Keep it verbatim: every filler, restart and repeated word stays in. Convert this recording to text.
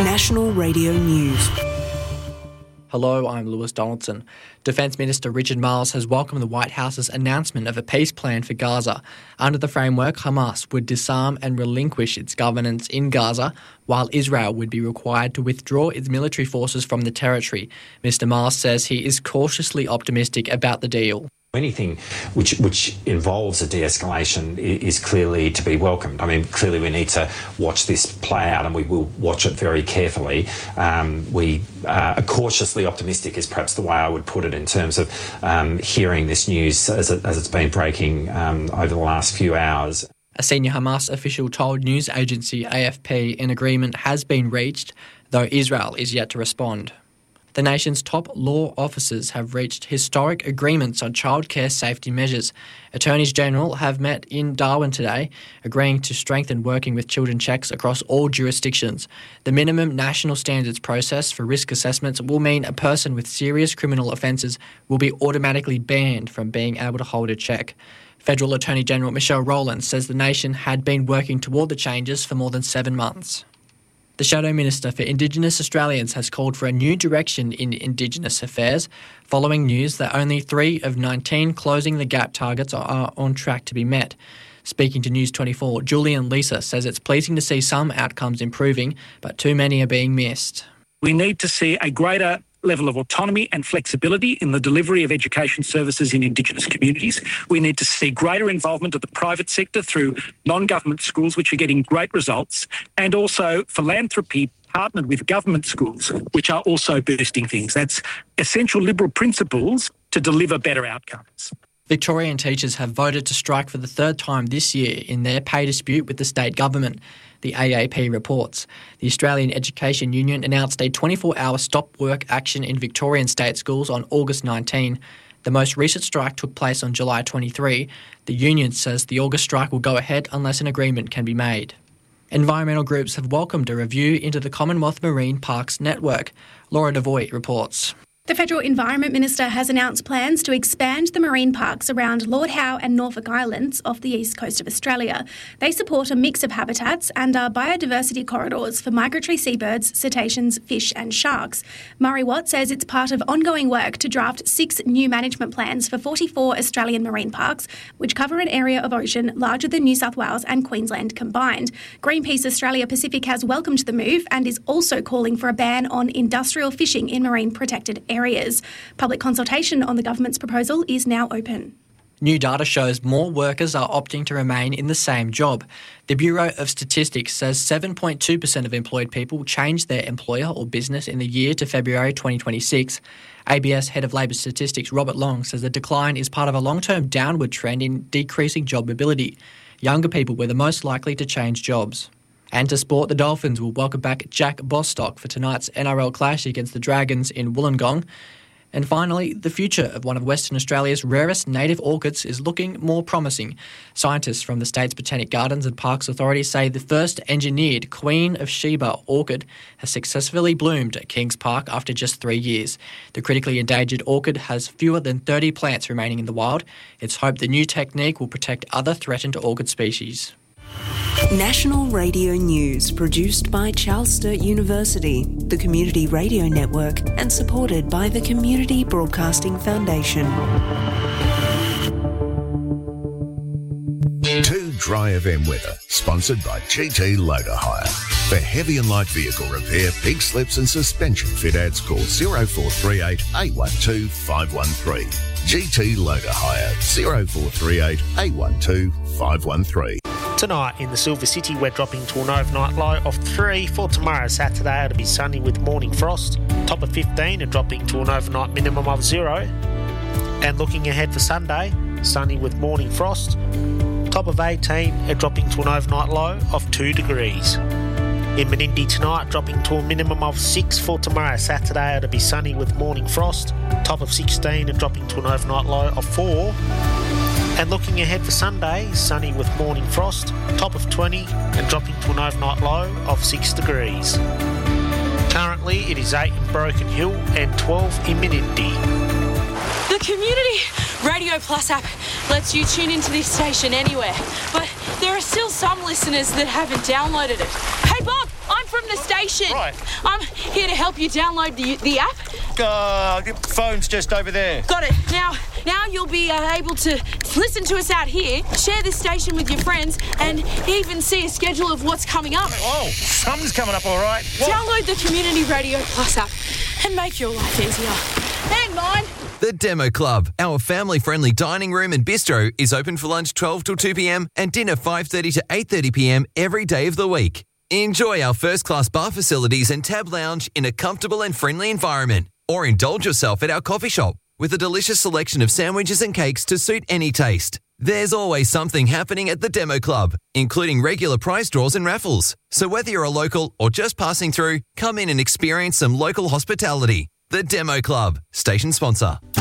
National Radio News. Hello, I'm Lewis Donaldson. Defence Minister Richard Marles has welcomed the White House's announcement of a peace plan for Gaza. Under the framework, Hamas would disarm and relinquish its governance in Gaza, while Israel would be required to withdraw its military forces from the territory. Mister Marles says he is cautiously optimistic about the deal. Anything which which involves a de-escalation is clearly to be welcomed. I mean, clearly we need to watch this play out, and we will watch it very carefully. Um, we uh, are cautiously optimistic is perhaps the way I would put it in terms of um, hearing this news as, it, as it's been breaking um, over the last few hours. A senior Hamas official told news agency A F P an agreement has been reached, though Israel is yet to respond. The nation's top law officers have reached historic agreements on childcare safety measures. Attorneys General have met in Darwin today, agreeing to strengthen working with children checks across all jurisdictions. The minimum national standards process for risk assessments will mean a person with serious criminal offences will be automatically banned from being able to hold a check. Federal Attorney General Michelle Rowland says the nation had been working toward the changes for more than seven months. The Shadow Minister for Indigenous Australians has called for a new direction in Indigenous affairs, following news that only three of nineteen Closing the Gap targets are on track to be met. Speaking to News twenty-four, Julian Lisa says it's pleasing to see some outcomes improving, but too many are being missed. We need to see a greater level of autonomy and flexibility in the delivery of education services in Indigenous communities. We need to see greater involvement of the private sector through non-government schools, which are getting great results, and also philanthropy partnered with government schools, which are also boosting things. That's essential Liberal principles to deliver better outcomes. Victorian teachers have voted to strike for the third time this year in their pay dispute with the state government, the A A P reports. The Australian Education Union announced a twenty-four hour stop work action in Victorian state schools on August nineteenth. The most recent strike took place on July twenty-third. The union says the August strike will go ahead unless an agreement can be made. Environmental groups have welcomed a review into the Commonwealth Marine Parks network. Laura Devoy reports. The Federal Environment Minister has announced plans to expand the marine parks around Lord Howe and Norfolk Islands off the east coast of Australia. They support a mix of habitats and are biodiversity corridors for migratory seabirds, cetaceans, fish and sharks. Murray Watt says it's part of ongoing work to draft six new management plans for forty-four Australian marine parks, which cover an area of ocean larger than New South Wales and Queensland combined. Greenpeace Australia Pacific has welcomed the move and is also calling for a ban on industrial fishing in marine protected areas. areas. Public consultation on the government's proposal is now open. New data shows more workers are opting to remain in the same job. The Bureau of Statistics says seven point two percent of employed people changed their employer or business in the year to February twenty twenty-six. A B S Head of Labour Statistics Robert Long says the decline is part of a long-term downward trend in decreasing job mobility. Younger people were the most likely to change jobs. And to sport, the Dolphins will welcome back Jack Bostock for tonight's N R L clash against the Dragons in Wollongong. And finally, the future of one of Western Australia's rarest native orchids is looking more promising. Scientists from the state's Botanic Gardens and Parks Authority say the first engineered Queen of Sheba orchid has successfully bloomed at Kings Park after just three years. The critically endangered orchid has fewer than thirty plants remaining in the wild. It's hoped the new technique will protect other threatened orchid species. National Radio News, produced by Charles Sturt University, the Community Radio Network, and supported by the Community Broadcasting Foundation. Two Dry F M weather, sponsored by G T Loader Hire. For heavy and light vehicle repair, pig slips and suspension fit outs, call oh four three eight, eight one two, five one three. G T Loader Hire, oh four three eight, eight one two, five one three. Tonight in the Silver City, we're dropping to an overnight low of three. For tomorrow, Saturday, it'll be sunny with morning frost. Top of fifteen and dropping to an overnight minimum of zero. And looking ahead for Sunday, sunny with morning frost. Top of eighteen and dropping to an overnight low of two degrees. In Menindee tonight, dropping to a minimum of six. For tomorrow, Saturday, it'll be sunny with morning frost. Top of sixteen and dropping to an overnight low of four. And looking ahead for Sunday, sunny with morning frost, top of twenty and dropping to an overnight low of six degrees. Currently it is eight in Broken Hill and twelve in Menindee. The Community Radio Plus app lets you tune into this station anywhere, but there are still some listeners that haven't downloaded it. Hey Bob, I'm from the station. Right. I'm here to help you download the the app. Uh, the phone's just over there. Got it. Now, now you'll be uh, able to listen to us out here, share this station with your friends, and even see a schedule of what's coming up. Oh, something's coming up, all right. What? Download the Community Radio Plus app and make your life easier. And mine. The Demo Club, our family-friendly dining room and bistro, is open for lunch twelve till two p.m. and dinner five thirty to eight thirty p.m. every day of the week. Enjoy our first-class bar facilities and tab lounge in a comfortable and friendly environment. Or indulge yourself at our coffee shop with a delicious selection of sandwiches and cakes to suit any taste. There's always something happening at the Demo Club, including regular prize draws and raffles. So whether you're a local or just passing through, come in and experience some local hospitality. The Demo Club, station sponsor.